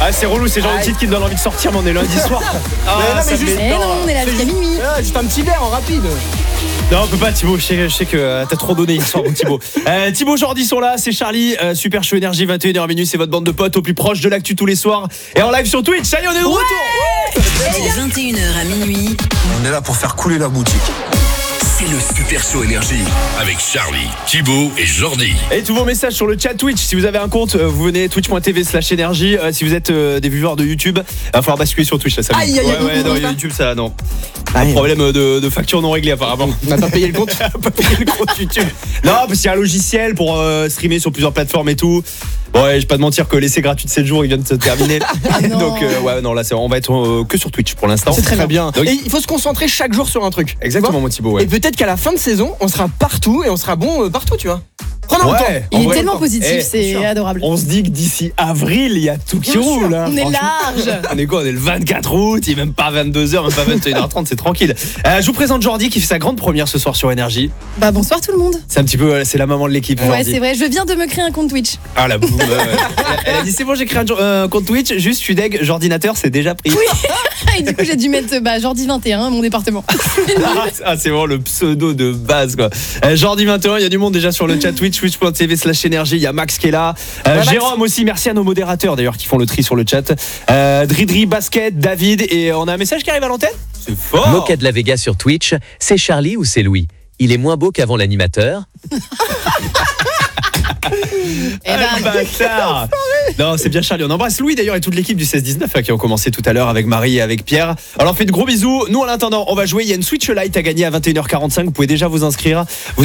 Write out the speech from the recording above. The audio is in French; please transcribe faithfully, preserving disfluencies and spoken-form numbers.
Ah, c'est relou, c'est genre le titre qui me donne envie de sortir, mais on est lundi soir. Ah, mais non, mais ça juste- me- Eh non, on est là jusqu'à minuit. Ah, juste un petit verre en rapide. Non, on peut pas, Thibaut. Je sais, je sais que euh, t'as trop donné hier soir, mon Thibaut. Euh, Thibaut, Jordi sont là, c'est Charlie, euh, Super Show Énergie, vingt et une heures minuit. C'est votre bande de potes au plus proche de l'actu tous les soirs. Et en live sur Twitch. Ça y est, on est de retour. De vingt et une heures à minuit, On est là pour faire couler la boutique. C'est le Super Show Énergie avec Charlie, Thibaut et Jordi. Et tous vos messages sur le chat Twitch. Si vous avez un compte, euh, vous venez twitch point tv slash énergie. Euh, si vous êtes euh, des viewers de YouTube, il va falloir basculer sur Twitch. Là, ça Aïe, aïe, ouais, aïe, ouais, non, aïe. YouTube, ça, non. Un Aïe. problème de, de facture non réglée, apparemment. On n'a pas payé le compte. On a pas payé le compte YouTube. Non, parce qu'il y a un logiciel pour euh, streamer sur plusieurs plateformes et tout. Bon, ouais, je vais pas te mentir que l'essai gratuit de sept jours, il vient de se terminer. non. Donc, euh, ouais, non, là, c'est, on va être euh, que sur Twitch pour l'instant. C'est très bien. Donc- Et il faut se concentrer chaque jour sur un truc. Exactement, mon Thibaut, ouais. Et peut-être qu'à la fin de saison, on sera partout et on sera bon euh, partout, tu vois. Prenons le temps. Ouais, Il en est vrai, tellement attends. positif, Eh, c'est sûr. adorable. On se dit que d'ici avril, il y a tout qui Bien sûr. roule. hein, On est franchement. large. On est quoi? On est le vingt-quatre août, il est même pas vingt-deux heures, même pas vingt et une heures trente, c'est tranquille. Euh, je vous présente Jordi qui fait sa grande première ce soir sur Énergie. Bah bonsoir tout le monde. C'est un petit peu, euh, c'est la maman de l'équipe. Ouais, Jordi. c'est vrai, je viens de me créer un compte Twitch. Ah la boum. ouais, ouais. Elle, elle a dit c'est bon, j'ai créé un jo- euh, compte Twitch, juste je suis deg, Jordinateur c'est déjà pris. Et du coup, j'ai dû mettre bah, Jordi vingt et un, mon département. Ah, c'est vraiment le pseudo de base quoi. Euh, Jordi vingt et un, il y a du monde déjà sur le chat Twitch, twitch point tv slash énergie, il y a Max qui est là. Euh, Ouais, Max. Jérôme aussi, merci à nos modérateurs d'ailleurs qui font le tri sur le chat. Euh, Dridri, Basket, David, et on a un message qui arrive à l'antenne. C'est fort. Moquette de la Vega sur Twitch, c'est Charlie ou c'est Louis? Il est moins beau qu'avant l'animateur. Et Ah, bah, le bâtard. Non, c'est bien Charlie. On embrasse Louis d'ailleurs et toute l'équipe du seize dix-neuf hein, qui ont commencé tout à l'heure avec Marie et avec Pierre. Alors, on fait de gros bisous. Nous, en attendant, on va jouer. Il y a une Switch Lite à gagner à vingt et une heures quarante-cinq. Vous pouvez déjà vous inscrire. Vous